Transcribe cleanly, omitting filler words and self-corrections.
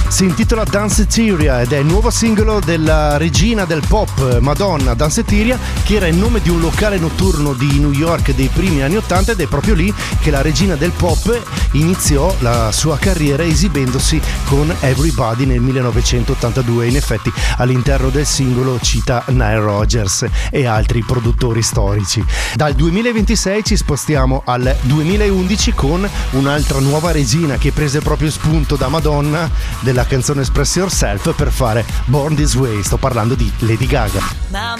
Si intitola Danceteria ed è il nuovo singolo della regina del pop, Madonna. Danceteria, che era il nome di un locale notturno di New York dei primi anni 80, ed è proprio lì che la regina del pop iniziò la sua carriera esibendosi con Everybody nel 1982. In effetti all'interno del singolo cita Nile Rodgers e altri produttori storici. Dal 2026 ci spostiamo al 2011 con un'altra nuova regina che prese proprio spunto da Madonna della canzone Express Yourself per fare Born This Way. Sto parlando di Lady Gaga.